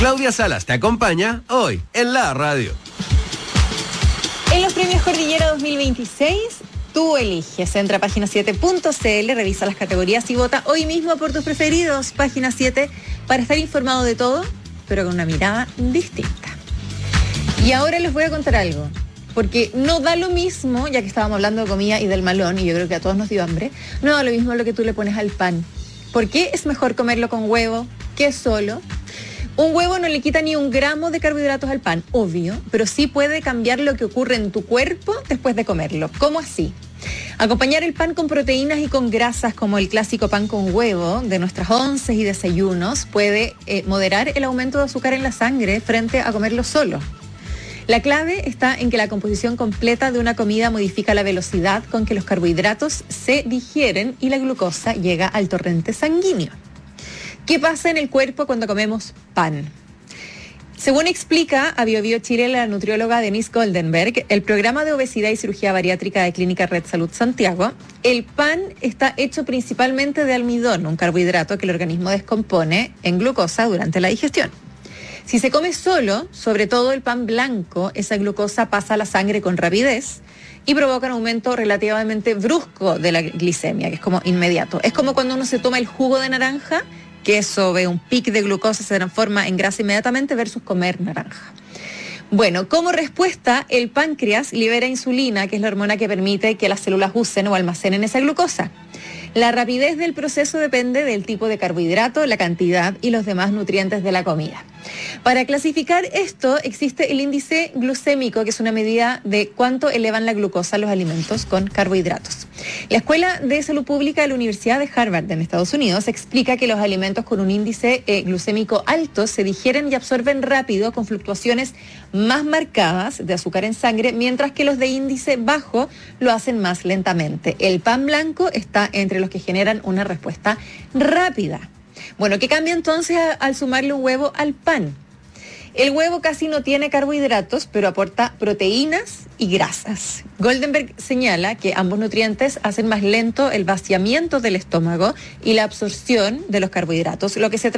Claudia Salas te acompaña hoy en la radio. En los premios Cordillera 2026, tú eliges. Entra a página7.cl, revisa las categorías y vota hoy mismo por tus preferidos. Página 7, para estar informado de todo, pero con una mirada distinta. Y ahora les voy a contar algo, porque no da lo mismo, ya que estábamos hablando de comida y del malón, y yo creo que a todos nos dio hambre, no da lo mismo lo que tú le pones al pan. ¿Por qué es mejor comerlo con huevo que solo? Un huevo no le quita ni 1 gramo de carbohidratos al pan, obvio, pero sí puede cambiar lo que ocurre en tu cuerpo después de comerlo. ¿Cómo así? Acompañar el pan con proteínas y con grasas, como el clásico pan con huevo de nuestras onces y desayunos, puede moderar el aumento de azúcar en la sangre frente a comerlo solo. La clave está en que la composición completa de una comida modifica la velocidad con que los carbohidratos se digieren y la glucosa llega al torrente sanguíneo. ¿Qué pasa en el cuerpo cuando comemos pan? Según explica a BioBio Chile la nutrióloga Denise Goldenberg, el programa de obesidad y cirugía bariátrica de Clínica Red Salud Santiago, el pan está hecho principalmente de almidón, un carbohidrato que el organismo descompone en glucosa durante la digestión. Si se come solo, sobre todo el pan blanco, esa glucosa pasa a la sangre con rapidez y provoca un aumento relativamente brusco de la glicemia, que es como inmediato. Es como cuando uno se toma el jugo de naranja, que eso ve un pic de glucosa, se transforma en grasa inmediatamente, versus comer naranja. Bueno, como respuesta, el páncreas libera insulina, que es la hormona que permite que las células usen o almacenen esa glucosa. La rapidez del proceso depende del tipo de carbohidrato, la cantidad y los demás nutrientes de la comida. Para clasificar esto, existe el índice glucémico, que es una medida de cuánto elevan la glucosa los alimentos con carbohidratos. La Escuela de Salud Pública de la Universidad de Harvard en Estados Unidos explica que los alimentos con un índice glucémico alto se digieren y absorben rápido, con fluctuaciones más marcadas de azúcar en sangre, mientras que los de índice bajo lo hacen más lentamente. El pan blanco está entre los que generan una respuesta rápida. Bueno, ¿qué cambia entonces al sumarle un huevo al pan? El huevo casi no tiene carbohidratos, pero aporta proteínas y grasas. Goldenberg señala que ambos nutrientes hacen más lento el vaciamiento del estómago y la absorción de los carbohidratos, lo que se